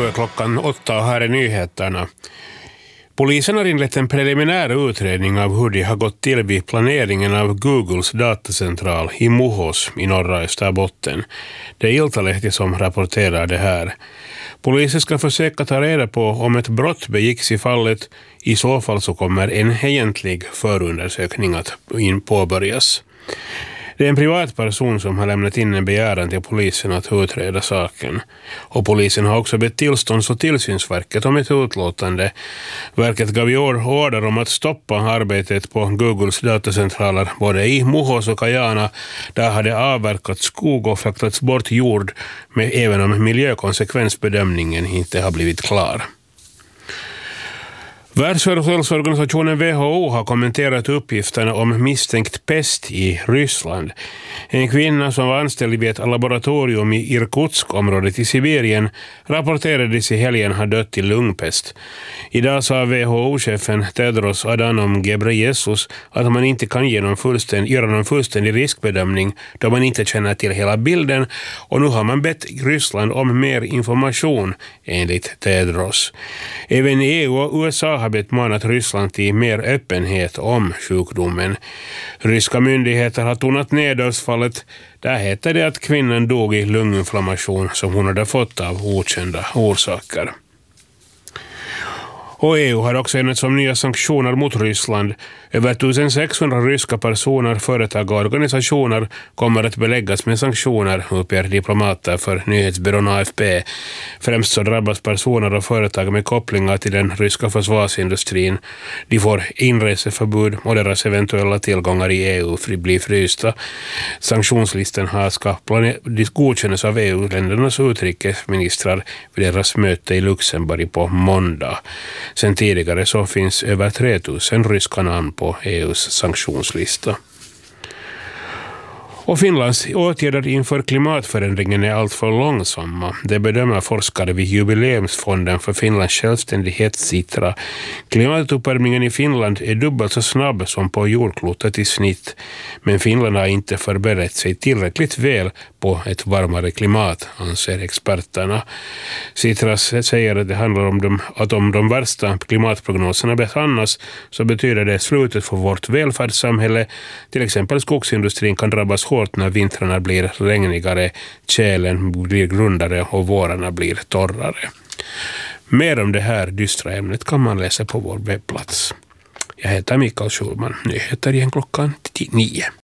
över klockan 8 och här är nyheterna. Polisen har inlett en preliminär utredning av hur det har gått till vid planeringen av Googles datacentral i Muhos i norra Österbotten. Det är Iltalehti som rapporterar det här. Polisen ska försöka ta reda på om ett brott begicks i fallet. I så fall så kommer en egentlig förundersökning att påbörjas. Det är en privatperson som har lämnat in en begäran till polisen att utreda saken. Och polisen har också bett tillstånds- och tillsynsverket om ett utlåtande. Verket gav i år order om att stoppa arbetet på Googles datacentraler både i Muhos och Kajana. Där hade avverkat skog och fraktats bort jord, med även om miljökonsekvensbedömningen inte har blivit klar. Världshälsoorganisationen WHO har kommenterat uppgifterna om misstänkt pest i Ryssland. En kvinna som var anställd vid ett laboratorium i Irkutsk-området i Sibirien rapporterades i helgen ha dött i lungpest. Idag sa WHO-chefen Tedros Adhanom Ghebreyesus att man inte kan göra någon fullständig riskbedömning då man inte känner till hela bilden, och nu har man bett Ryssland om mer information enligt Tedros. Även EU och USA har bemanat Ryssland till mer öppenhet om sjukdomen. Ryska myndigheter har tonat ner dödsfallet. Där heter det att kvinnan dog i lunginflammation som hon hade fått av okända orsaker. Och EU har också enats om nya sanktioner mot Ryssland. Över 1600 ryska personer, företag och organisationer kommer att beläggas med sanktioner, uppger diplomater för nyhetsbyrån AFP. Främst så drabbas personer och företag med kopplingar till den ryska försvarsindustrin. De får inreseförbud och deras eventuella tillgångar i EU blir frysta. Sanktionslistan ska godkännas av EU-ländernas utrikesministrar vid deras möte i Luxemburg på måndag. Sen tidigare så finns över 3000 ryska namn på EUs sanktionslista. Och Finlands åtgärder inför klimatförändringen är alltför långsamma. Det bedömer forskare vid Jubileumsfonden för Finlands självständighet Sitra. Klimatuppvärmningen i Finland är dubbelt så snabb som på jordklotet i snitt. Men Finland har inte förberett sig tillräckligt väl på ett varmare klimat, anser experterna. Sitra säger att det handlar om att om de värsta klimatprognoserna besannas så betyder det slutet för vårt välfärdssamhälle. Till exempel skogsindustrin kan drabbas hårt när vintrarna blir regnigare, tjälen blir grundare och vårarna blir torrare. Mer om det här dystra ämnet kan man läsa på vår webbplats. Jag heter Mikael Schulman. Nyheter igen klockan 9.